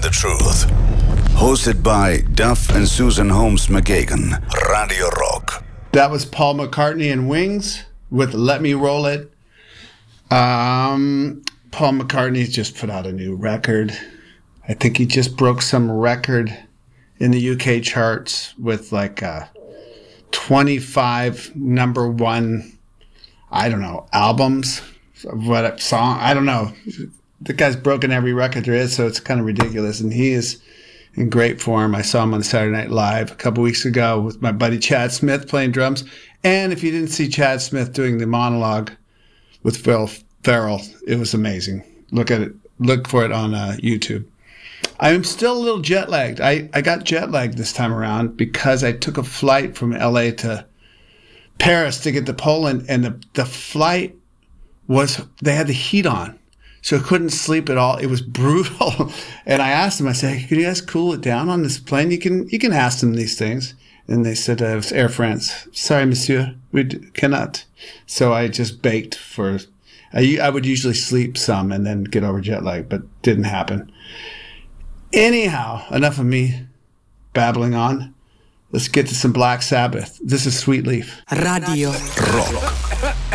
the truth. Hosted by Duff and Susan Holmes McGagan. Radio Rock. That was Paul McCartney and Wings with Let Me Roll It. Paul McCartney's just put out a new record. I think he just broke some record in the UK charts with like 25 number one, I don't know, albums. What song? I don't know. The guy's broken every record there is, so it's kind of ridiculous. And he is in great form. I saw him on Saturday Night Live a couple weeks ago with my buddy Chad Smith playing drums. And if you didn't see Chad Smith doing the monologue with Phil Ferrell, it was amazing. Look at it. Look for it on YouTube. I'm still a little jet lagged. I got jet lagged this time around because I took a flight from LA to Paris to get to Poland, and the flight they had the heat on, so I couldn't sleep at all. It was brutal. And I asked them, I said, hey, can you guys cool it down on this plane? You can ask them these things. And they said, it was Air France. Sorry, monsieur, we cannot. So I just baked for, I would usually sleep some and then get over jet lag, but didn't happen. Anyhow, enough of me babbling on. Let's get to some Black Sabbath. This is Sweet Leaf. Radio Rock.